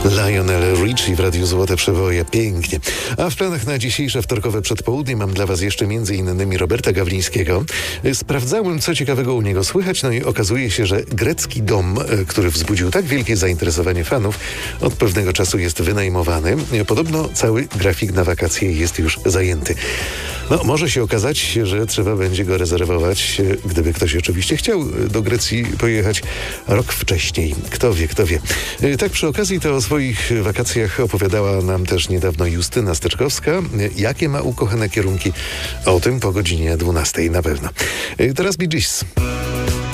Lionel Richie w Radiu Złote Przeboje. Pięknie. A w planach na dzisiejsze wtorkowe przedpołudnie mam dla Was jeszcze m.in. Roberta Gawlińskiego. Sprawdzałem, co ciekawego u niego słychać, no i okazuje się, że grecki dom, który wzbudził tak wielkie zainteresowanie fanów, od pewnego czasu jest wynajmowany. Podobno cały grafik na wakacje jest już zajęty. No, może się okazać, że trzeba będzie go rezerwować, gdyby ktoś oczywiście chciał do Grecji pojechać rok wcześniej. Kto wie, kto wie. Tak przy okazji to o swoich wakacjach opowiadała nam też niedawno Justyna Steczkowska. Jakie ma ukochane kierunki? O tym po godzinie 12 na pewno. Teraz Bee Gees.